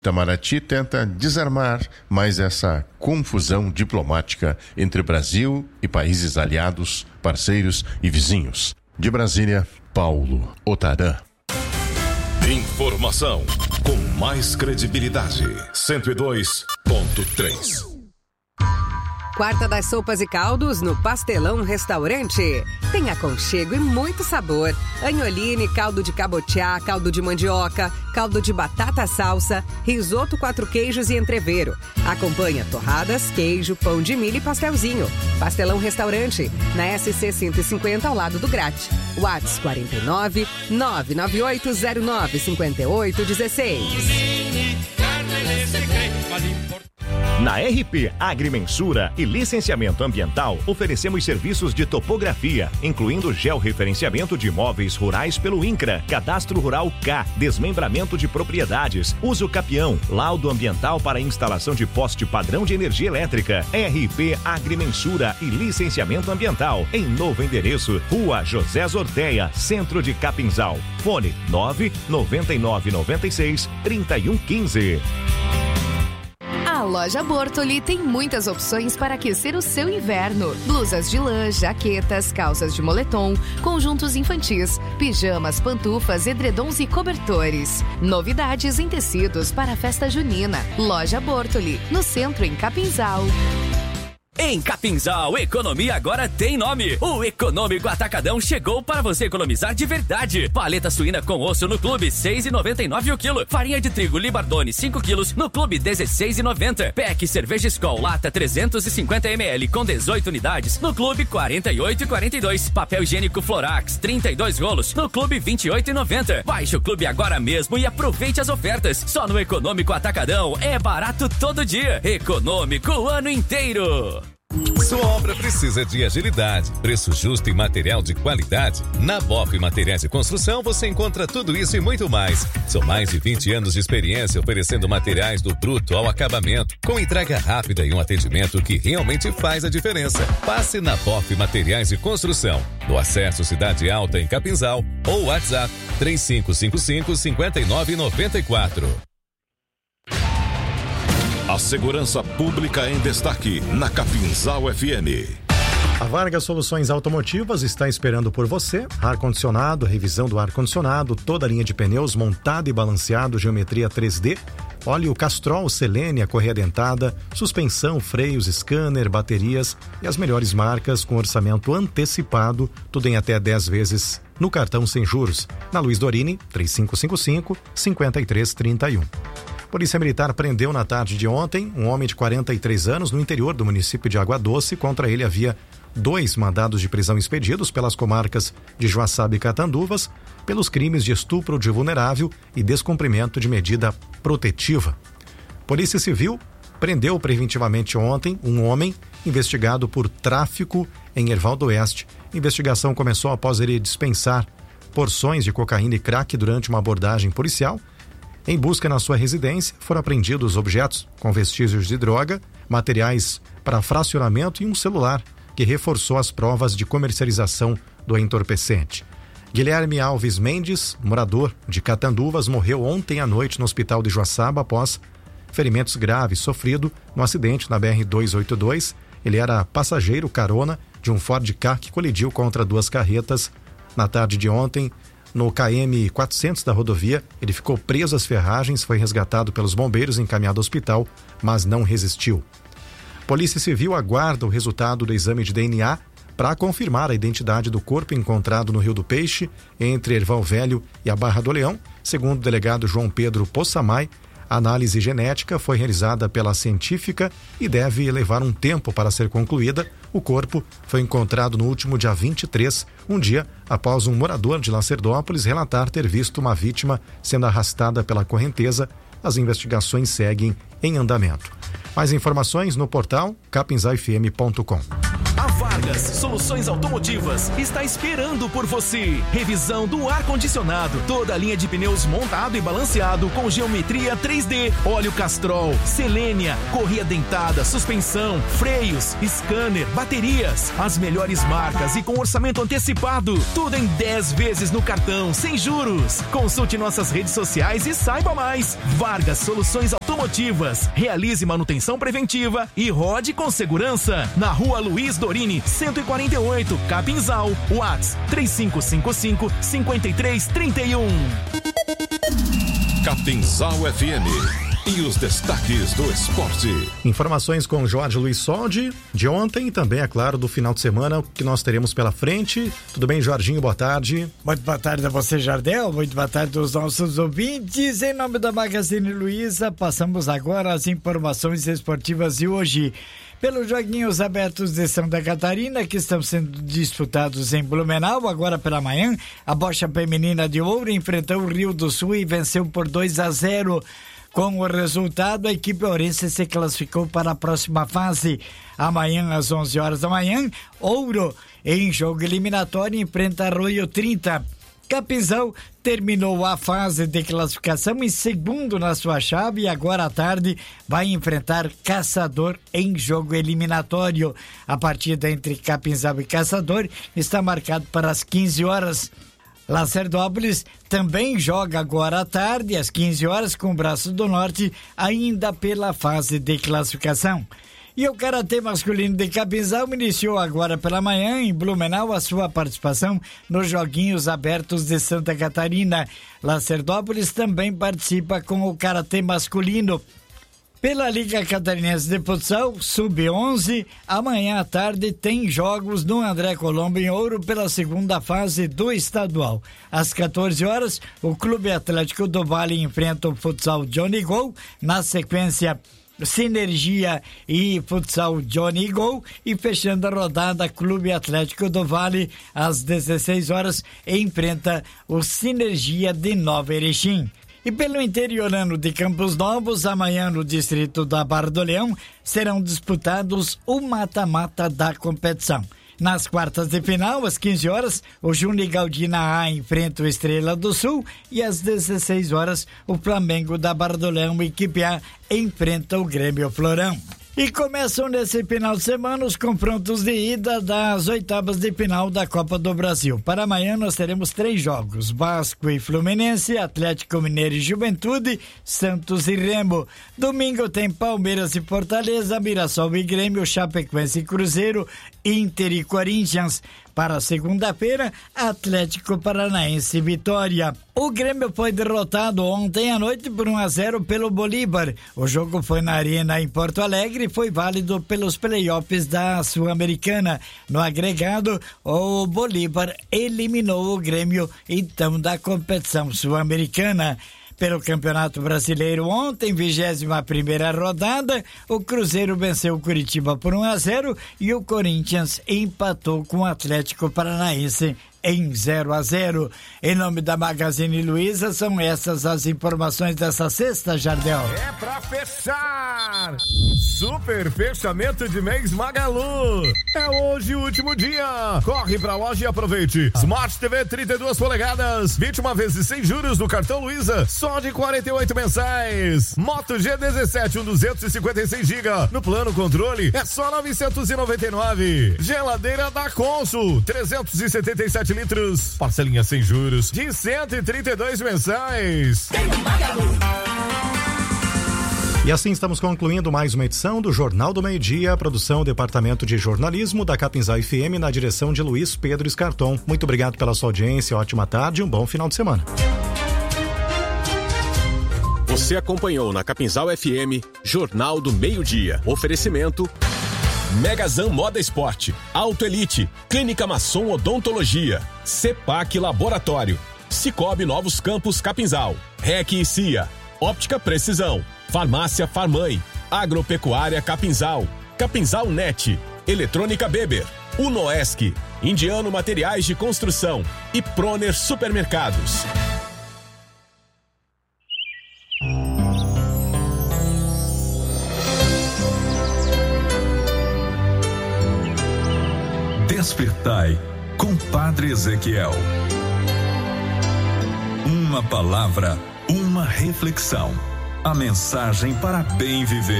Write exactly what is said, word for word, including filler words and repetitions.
Itamaraty tenta desarmar mais essa confusão diplomática entre Brasil e países aliados, parceiros e vizinhos. De Brasília, Paulo Otarã. Informação com mais credibilidade. cento e dois ponto três. Quarta das sopas e caldos no Pastelão Restaurante. Tem aconchego e muito sabor. Anholine, caldo de cabotiá, caldo de mandioca, caldo de batata salsa, risoto quatro queijos e entrevero. Acompanha torradas, queijo, pão de milho e pastelzinho. Pastelão Restaurante, na S C cento e cinquenta ao lado do Grate. WhatsApp quarenta e nove, nove nove oito zero nove, cinco oito um seis. Na R P Agrimensura e Licenciamento Ambiental, oferecemos serviços de topografia, incluindo georreferenciamento de imóveis rurais pelo INCRA, Cadastro Rural K, desmembramento de propriedades, uso capião, laudo ambiental para instalação de poste padrão de energia elétrica. R P Agrimensura e Licenciamento Ambiental, em novo endereço, Rua José Zorteia, Centro de Capinzal. Fone nove nove nove nove seis, três um um cinco. A loja Bortoli tem muitas opções para aquecer o seu inverno. Blusas de lã, jaquetas, calças de moletom, conjuntos infantis, pijamas, pantufas, edredons e cobertores. Novidades em tecidos para a festa junina. Loja Bortoli, no centro em Capinzal. Em Capinzal, economia agora tem nome. O Econômico Atacadão chegou para você economizar de verdade. Paleta suína com osso no Clube, seis reais e noventa e nove centavos o quilo. Farinha de trigo Libardone, cinco quilos, no Clube, dezesseis reais e noventa centavos. Pack cerveja Skol, lata trezentos e cinquenta mililitros com dezoito unidades, no Clube, quarenta e oito reais e quarenta e dois centavos. Papel higiênico Florax, trinta e dois rolos, no Clube, vinte e oito reais e noventa centavos. Baixe o Clube agora mesmo e aproveite as ofertas. Só no Econômico Atacadão é barato todo dia. Econômico o ano inteiro. Sua obra precisa de agilidade, preço justo e material de qualidade? Na Boff Materiais de Construção você encontra tudo isso e muito mais. São mais de vinte anos de experiência oferecendo materiais do bruto ao acabamento, com entrega rápida e um atendimento que realmente faz a diferença. Passe na Boff Materiais de Construção, no Acesso Cidade Alta em Capinzal, ou WhatsApp três cinco cinco cinco, cinco nove nove quatro. A segurança pública em destaque na Capinzal F M. A Vargas Soluções Automotivas está esperando por você. Ar-condicionado, revisão do ar-condicionado, toda a linha de pneus montado e balanceado, geometria três D, óleo Castrol, Selene, correia dentada, suspensão, freios, scanner, baterias e as melhores marcas com orçamento antecipado, tudo em até dez vezes no cartão sem juros. Na Luiz Dorini, três cinco cinco cinco, cinco três três um. Polícia Militar prendeu na tarde de ontem um homem de quarenta e três anos no interior do município de Água Doce. Contra ele havia dois mandados de prisão expedidos pelas comarcas de Joaçaba e Catanduvas pelos crimes de estupro de vulnerável e descumprimento de medida protetiva. Polícia Civil prendeu preventivamente ontem um homem investigado por tráfico em Erval do Oeste. A investigação começou após ele dispensar porções de cocaína e crack durante uma abordagem policial. Em busca na sua residência, foram apreendidos objetos com vestígios de droga, materiais para fracionamento e um celular, que reforçou as provas de comercialização do entorpecente. Guilherme Alves Mendes, morador de Catanduvas, morreu ontem à noite no hospital de Joaçaba após ferimentos graves sofrido no acidente na B R duzentos e oitenta e dois. Ele era passageiro carona de um Ford Ka que colidiu contra duas carretas na tarde de ontem. No K M quatrocentos da rodovia, ele ficou preso às ferragens, foi resgatado pelos bombeiros e encaminhado ao hospital, mas não resistiu. Polícia Civil aguarda o resultado do exame de D N A para confirmar a identidade do corpo encontrado no Rio do Peixe, entre Erval Velho e a Barra do Leão. Segundo o delegado João Pedro Possamay, a análise genética foi realizada pela científica e deve levar um tempo para ser concluída. O corpo foi encontrado no último dia vinte e três, um dia após um morador de Lacerdópolis relatar ter visto uma vítima sendo arrastada pela correnteza. As investigações seguem em andamento. Mais informações no portal capinzal f m ponto com. Vargas Soluções Automotivas está esperando por você. Revisão do ar-condicionado, toda a linha de pneus montado e balanceado com geometria três D, óleo Castrol, Selênia, correia dentada, suspensão, freios, scanner, baterias, as melhores marcas e com orçamento antecipado. Tudo em dez vezes no cartão, sem juros. Consulte nossas redes sociais e saiba mais. Vargas Soluções Automotivas. Realize manutenção preventiva e rode com segurança. Na Rua Luiz Dorini, cento e quarenta e oito, Capinzal. WhatsApp três cinco cinco cinco, cinco três três um. Capinzal F M. E os destaques do esporte. Informações com Jorge Luiz Soldi, de ontem e também, é claro, do final de semana que nós teremos pela frente. Tudo bem, Jorginho? Boa tarde. Muito boa tarde a você, Jardel. Muito boa tarde aos nossos ouvintes. Em nome da Magazine Luiza, passamos agora as informações esportivas de hoje. Pelos Joguinhos Abertos de Santa Catarina, que estão sendo disputados em Blumenau, agora pela manhã, a bocha feminina de Ouro enfrentou o Rio do Sul e venceu por dois a zero. Com o resultado, a equipe ourense se classificou para a próxima fase. Amanhã, às onze horas da manhã, Ouro, em jogo eliminatório, enfrenta Arroio trinta. Capinzal terminou a fase de classificação em segundo na sua chave e agora à tarde vai enfrentar Caçador em jogo eliminatório. A partida entre Capinzal e Caçador está marcada para as quinze horas. Lacerdópolis também joga agora à tarde, às quinze horas, com o Braço do Norte, ainda pela fase de classificação. E o Karatê masculino de Capinzal iniciou agora pela manhã, em Blumenau, a sua participação nos Joguinhos Abertos de Santa Catarina. Lacerdópolis também participa com o Karatê masculino. Pela Liga Catarinense de Futsal, sub onze, amanhã à tarde tem jogos no André Colombo em Ouro pela segunda fase do estadual. Às quatorze horas, o Clube Atlético do Vale enfrenta o Futsal Johnny Go. Na sequência, Sinergia e Futsal Johnny Go. E fechando a rodada, Clube Atlético do Vale, às dezesseis horas, enfrenta o Sinergia de Nova Erechim. E pelo interiorano de Campos Novos, amanhã no distrito da Barra do Leão, serão disputados o mata-mata da competição. Nas quartas de final, às quinze horas, o Júnior Galdina A enfrenta o Estrela do Sul e às dezesseis horas, o Flamengo da Barra do Leão, equipe A, enfrenta o Grêmio Florão. E começam nesse final de semana os confrontos de ida das oitavas de final da Copa do Brasil. Para amanhã nós teremos três jogos: Vasco e Fluminense, Atlético Mineiro e Juventude, Santos e Remo. Domingo tem Palmeiras e Fortaleza, Mirassol e Grêmio, Chapecoense e Cruzeiro, Inter e Corinthians. Para segunda-feira, Atlético Paranaense e Vitória. O Grêmio foi derrotado ontem à noite por um a zero pelo Bolívar. O jogo foi na Arena em Porto Alegre e foi válido pelos playoffs da Sul-Americana. No agregado, o Bolívar eliminou o Grêmio, então, da competição sul-americana. Pelo Campeonato Brasileiro ontem, vigésima primeira rodada, o Cruzeiro venceu o Curitiba por um a zero e o Corinthians empatou com o Atlético Paranaense em zero a zero. Em nome da Magazine Luiza, são essas as informações dessa sexta, Jardel. É pra fechar! Super fechamento de mês Magalu. É hoje o último dia. Corre pra loja e aproveite. Smart T V trinta e duas polegadas, vinte e uma vezes sem juros no cartão Luiza, só de quarenta e oito mensais. Moto G dezessete, um duzentos e cinquenta e seis gigas. No plano controle, é só novecentos e noventa e nove. Geladeira da Consul, trezentos e setenta e sete litros, parcelinha sem juros de cento e trinta e dois mensais. E assim estamos concluindo mais uma edição do Jornal do Meio-Dia, produção Departamento de Jornalismo da Capinzal F M, na direção de Luiz Pedro Escarton. Muito obrigado pela sua audiência, ótima tarde e um bom final de semana. Você acompanhou na Capinzal F M Jornal do Meio-Dia. Oferecimento Megazan Moda Esporte, Auto Elite, Clínica Masson Odontologia, Cepac Laboratório, Cicobi Novos Campos Capinzal, R E C e C I A, Óptica Precisão, Farmácia Farmãe, Agropecuária Capinzal, Capinzal Net, Eletrônica Beber, Unoesc, Indiano Materiais de Construção e Proner Supermercados. Despertai com Padre Ezequiel. Uma palavra, uma reflexão. A mensagem para bem viver.